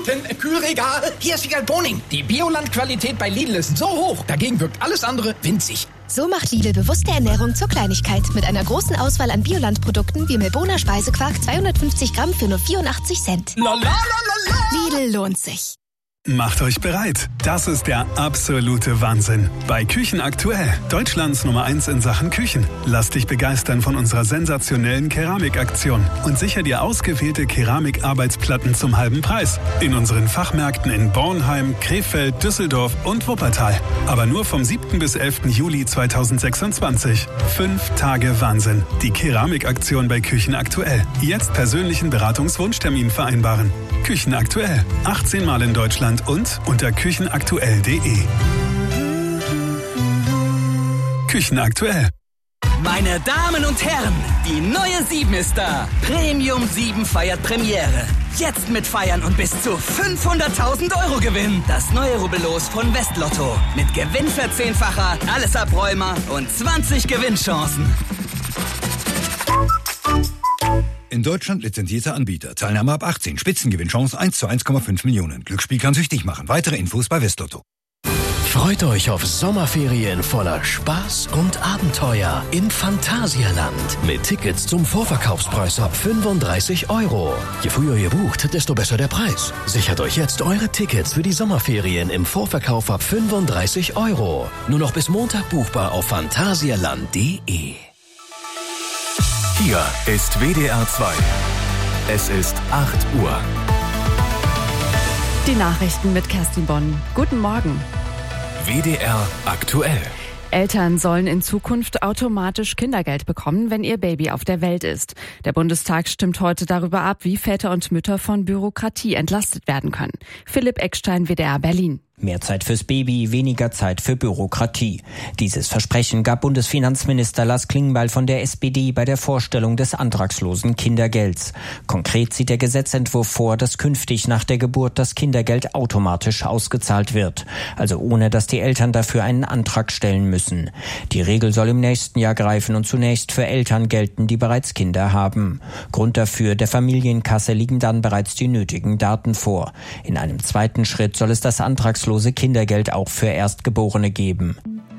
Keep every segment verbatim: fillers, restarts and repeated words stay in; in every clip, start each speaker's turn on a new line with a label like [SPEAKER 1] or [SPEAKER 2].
[SPEAKER 1] Tomaten, Kühlregal. Hier ist Wiegald Boning. Die Bioland-Qualität bei Lidl ist so hoch. Dagegen wirkt alles andere winzig.
[SPEAKER 2] So macht Lidl bewusste Ernährung zur Kleinigkeit. Mit einer großen Auswahl an Bioland-Produkten wie Melboner Speisequark zweihundertfünfzig Gramm für nur vierundachtzig Cent.
[SPEAKER 1] La, la, la, la, la.
[SPEAKER 2] Lidl lohnt sich.
[SPEAKER 3] Macht euch bereit. Das ist der absolute Wahnsinn. Bei Küchen aktuell. Deutschlands Nummer eins in Sachen Küchen. Lass dich begeistern von unserer sensationellen Keramikaktion und sicher dir ausgewählte Keramikarbeitsplatten zum halben Preis. In unseren Fachmärkten in Bornheim, Krefeld, Düsseldorf und Wuppertal. Aber nur vom siebten bis elften Juli zweitausendsechsundzwanzig. Fünf Tage Wahnsinn. Die Keramikaktion bei Küchen aktuell. Jetzt persönlichen Beratungswunschtermin vereinbaren. Küchen aktuell. achtzehn Mal in Deutschland und unter küchenaktuell punkt de. Küchen aktuell.
[SPEAKER 4] Meine Damen und Herren, die neue sieben ist da. Premium sieben feiert Premiere. Jetzt mit Feiern und bis zu fünfhunderttausend Euro Gewinn. Das neue Rubbellos von Westlotto. Mit Gewinnverzehnfacher, alles Abräumer und zwanzig Gewinnchancen.
[SPEAKER 5] In Deutschland lizenzierter Anbieter. Teilnahme ab achtzehn. Spitzengewinnchance eins zu eins Komma fünf Millionen. Glücksspiel kann süchtig machen. Weitere Infos bei Westlotto.
[SPEAKER 6] Freut euch auf Sommerferien voller Spaß und Abenteuer im Phantasialand. Mit Tickets zum Vorverkaufspreis ab fünfunddreißig Euro. Je früher ihr bucht, desto besser der Preis. Sichert euch jetzt eure Tickets für die Sommerferien im Vorverkauf ab fünfunddreißig Euro. Nur noch bis Montag buchbar auf phantasialand punkt de.
[SPEAKER 7] Hier ist W D R zwei. Es ist acht Uhr.
[SPEAKER 8] Die Nachrichten mit Kerstin Bonn. Guten Morgen.
[SPEAKER 7] W D R aktuell.
[SPEAKER 8] Eltern sollen in Zukunft automatisch Kindergeld bekommen, wenn ihr Baby auf der Welt ist. Der Bundestag stimmt heute darüber ab, wie Väter und Mütter von Bürokratie entlastet werden können. Philipp Eckstein, W D R Berlin.
[SPEAKER 9] Mehr Zeit fürs Baby, weniger Zeit für Bürokratie. Dieses Versprechen gab Bundesfinanzminister Lars Klingbeil von der S P D bei der Vorstellung des antragslosen Kindergelds. Konkret sieht der Gesetzentwurf vor, dass künftig nach der Geburt das Kindergeld automatisch ausgezahlt wird. Also ohne, dass die Eltern dafür einen Antrag stellen müssen. Die Regel soll im nächsten Jahr greifen und zunächst für Eltern gelten, die bereits Kinder haben. Grund dafür, der Familienkasse liegen dann bereits die nötigen Daten vor. In einem zweiten Schritt soll es das antragslose Kindergeld auch für Erstgeborene geben.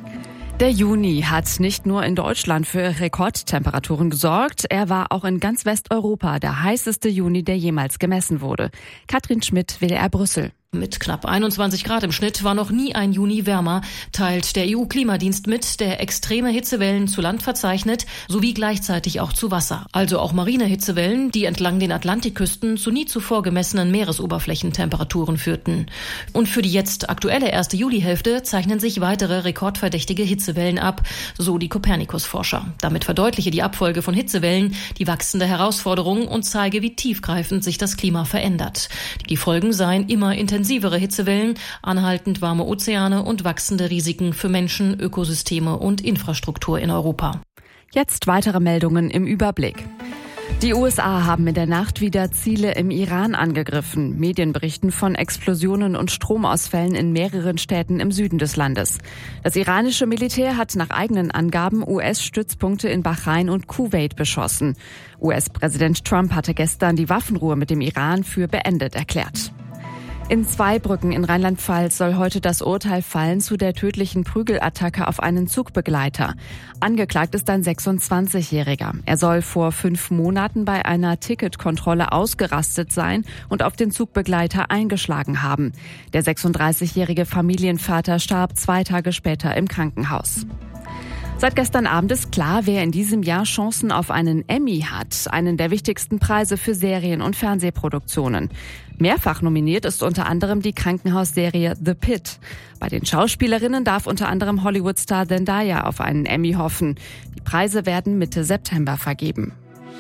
[SPEAKER 8] Der Juni hat nicht nur in Deutschland für Rekordtemperaturen gesorgt, er war auch in ganz Westeuropa der heißeste Juni, der jemals gemessen wurde. Katrin Schmidt, W D R Brüssel.
[SPEAKER 10] Mit knapp einundzwanzig Grad im Schnitt war noch nie ein Juni wärmer, teilt der E U-Klimadienst mit, der extreme Hitzewellen zu Land verzeichnet, sowie gleichzeitig auch zu Wasser. Also auch marine Hitzewellen, die entlang den Atlantikküsten zu nie zuvor gemessenen Meeresoberflächentemperaturen führten. Und für die jetzt aktuelle erste Julihälfte zeichnen sich weitere rekordverdächtige Hitzewellen ab, so die Copernicus-Forscher. Damit verdeutliche die Abfolge von Hitzewellen die wachsende Herausforderung und zeige, wie tiefgreifend sich das Klima verändert. Die Folgen seien immer intensivere Hitzewellen, anhaltend warme Ozeane und wachsende Risiken für Menschen, Ökosysteme und Infrastruktur in Europa.
[SPEAKER 8] Jetzt weitere Meldungen im Überblick. Die U S A haben in der Nacht wieder Ziele im Iran angegriffen. Medien berichten von Explosionen und Stromausfällen in mehreren Städten im Süden des Landes. Das iranische Militär hat nach eigenen Angaben U S-Stützpunkte in Bahrain und Kuwait beschossen. U S-Präsident Trump hatte gestern die Waffenruhe mit dem Iran für beendet erklärt. In Zweibrücken in Rheinland-Pfalz soll heute das Urteil fallen zu der tödlichen Prügelattacke auf einen Zugbegleiter. Angeklagt ist ein sechsundzwanzigjähriger. Er soll vor fünf Monaten bei einer Ticketkontrolle ausgerastet sein und auf den Zugbegleiter eingeschlagen haben. Der sechsunddreißigjährige Familienvater starb zwei Tage später im Krankenhaus. Seit gestern Abend ist klar, wer in diesem Jahr Chancen auf einen Emmy hat, einen der wichtigsten Preise für Serien- und Fernsehproduktionen. Mehrfach nominiert ist unter anderem die Krankenhausserie The Pitt. Bei den Schauspielerinnen darf unter anderem Hollywood-Star Zendaya auf einen Emmy hoffen. Die Preise werden Mitte September vergeben.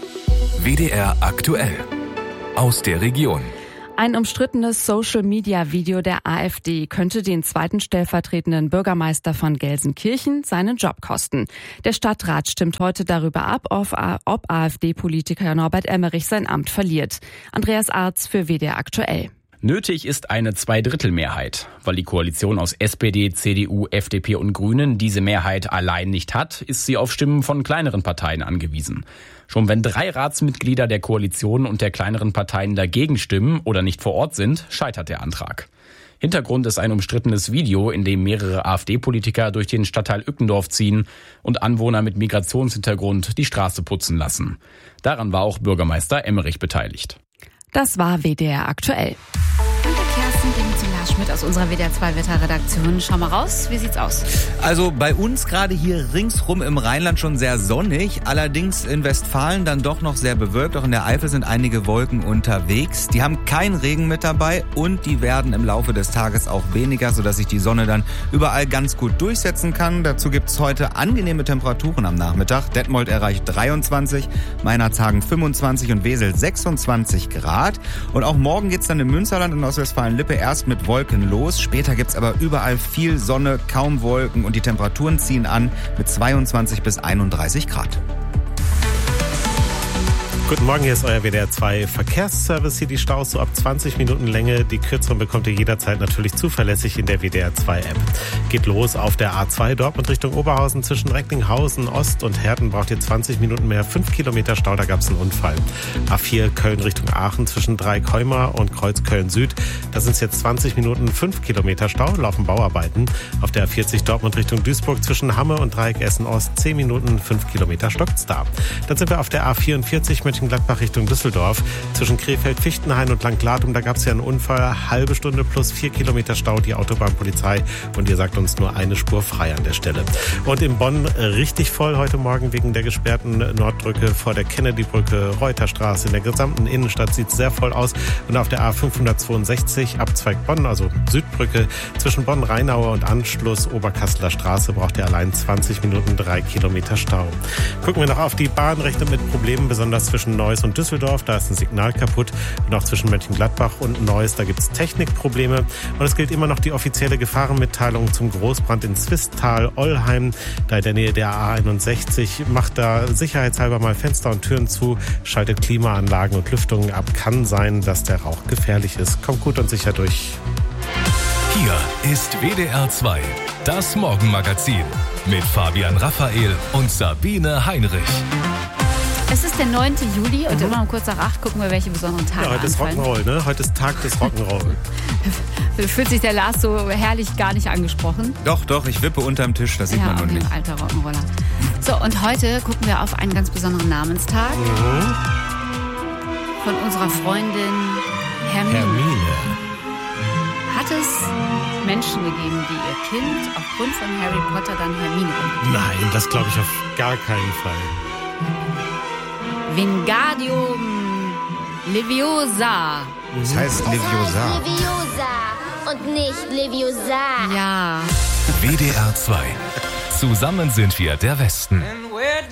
[SPEAKER 7] W D R aktuell. Aus der Region.
[SPEAKER 8] Ein umstrittenes Social-Media-Video der AfD könnte den zweiten stellvertretenden Bürgermeister von Gelsenkirchen seinen Job kosten. Der Stadtrat stimmt heute darüber ab, ob AfD-Politiker Norbert Emmerich sein Amt verliert. Andreas Arz für W D R aktuell.
[SPEAKER 11] Nötig ist eine Zweidrittelmehrheit. Weil die Koalition aus S P D, C D U, F D P und Grünen diese Mehrheit allein nicht hat, ist sie auf Stimmen von kleineren Parteien angewiesen. Schon wenn drei Ratsmitglieder der Koalition und der kleineren Parteien dagegen stimmen oder nicht vor Ort sind, scheitert der Antrag. Hintergrund ist ein umstrittenes Video, in dem mehrere AfD-Politiker durch den Stadtteil Ückendorf ziehen und Anwohner mit Migrationshintergrund die Straße putzen lassen. Daran war auch Bürgermeister Emmerich beteiligt.
[SPEAKER 8] Das war W D R aktuell.
[SPEAKER 12] Und der Kerstin Schmidt aus unserer W D R zwei Wetterredaktion. Schau mal raus, wie sieht's aus?
[SPEAKER 13] Also bei uns gerade hier ringsrum im Rheinland schon sehr sonnig, allerdings in Westfalen dann doch noch sehr bewölkt. Auch in der Eifel sind einige Wolken unterwegs. Die haben keinen Regen mit dabei und die werden im Laufe des Tages auch weniger, sodass sich die Sonne dann überall ganz gut durchsetzen kann. Dazu gibt's heute angenehme Temperaturen am Nachmittag. Detmold erreicht dreiundzwanzig, Meinerzhagen fünfundzwanzig und Wesel sechsundzwanzig Grad. Und auch morgen geht's dann im Münsterland und Ostwestfalen-Lippe erst mit Wolken los. Später gibt's aber überall viel Sonne, kaum Wolken und die Temperaturen ziehen an mit zweiundzwanzig bis einunddreißig Grad.
[SPEAKER 14] Guten Morgen, hier ist euer W D R zwei Verkehrsservice. Hier die Staus so ab zwanzig Minuten Länge. Die kürzeren bekommt ihr jederzeit natürlich zuverlässig in der W D R zwei App. Geht los auf der A zwei Dortmund Richtung Oberhausen. Zwischen Recklinghausen, Ost und Herten braucht ihr zwanzig Minuten mehr. fünf Kilometer Stau, da gab es einen Unfall. A vier Köln Richtung Aachen zwischen Dreieckheuma und Kreuz Köln Süd. Da sind es jetzt zwanzig Minuten, fünf Kilometer Stau, laufen Bauarbeiten. Auf der A vierzig Dortmund Richtung Duisburg zwischen Hamme und Dreieck Essen Ost zehn Minuten, fünf Kilometer stockt's da. Dann sind wir auf der A vierundvierzig Mönchengladbach Richtung Düsseldorf. Zwischen Krefeld, Fichtenhain und Langlatum, da gab es ja einen Unfall. Halbe Stunde plus vier Kilometer Stau, die Autobahnpolizei. Und ihr sagt uns nur eine Spur frei an der Stelle. Und in Bonn richtig voll heute Morgen wegen der gesperrten Nordbrücke vor der Kennedy-Brücke, Reuterstraße. In der gesamten Innenstadt sieht es sehr voll aus. Und auf der A fünfhundertzweiundsechzig Abzweig Bonn, also Südbrücke, zwischen Bonn-Rheinauer und Anschluss Oberkasseler Straße braucht ihr allein zwanzig Minuten, drei Kilometer Stau. Gucken wir noch auf die Bahn, rechnet mit Problemen, besonders zwischen Neuss und Düsseldorf, da ist ein Signal kaputt. Und auch zwischen Mönchengladbach und Neuss, da gibt es Technikprobleme. Und es gilt immer noch die offizielle Gefahrenmitteilung zum Großbrand in Zwistal, Ollheim, da in der Nähe der A einundsechzig. Macht da sicherheitshalber mal Fenster und Türen zu, schaltet Klimaanlagen und Lüftungen ab. Kann sein, dass der Rauch gefährlich ist. Kommt gut und sicher durch.
[SPEAKER 7] Hier ist W D R zwei, das Morgenmagazin mit Fabian Raphael und Sabine Heinrich.
[SPEAKER 12] Es ist der neunte Juli und mhm. immer um kurz nach acht gucken wir, welche besonderen Tage
[SPEAKER 14] Ja, heute
[SPEAKER 12] anfallen.
[SPEAKER 14] ist Rock'n'Roll, ne? Heute ist Tag des Rock'n'Roll.
[SPEAKER 12] Fühlt sich der Lars so herrlich gar nicht angesprochen?
[SPEAKER 13] Doch, doch, ich wippe unterm Tisch, das sieht
[SPEAKER 12] ja,
[SPEAKER 13] man noch
[SPEAKER 12] okay,
[SPEAKER 13] nicht.
[SPEAKER 12] Alter Rock'n'Roller. So, und heute gucken wir auf einen ganz besonderen Namenstag
[SPEAKER 14] Mhm.
[SPEAKER 12] von unserer Freundin Hermine.
[SPEAKER 14] Hermine.
[SPEAKER 12] Hat es Menschen gegeben, die ihr Kind aufgrund von Harry Potter dann Hermine genannt?
[SPEAKER 14] Nein, das glaube ich auf gar keinen Fall.
[SPEAKER 12] Wingardium Leviosa.
[SPEAKER 13] Das heißt Leviosa.
[SPEAKER 15] Leviosa und nicht Leviosa.
[SPEAKER 12] Ja.
[SPEAKER 7] W D R zwei. Zusammen sind wir der Westen.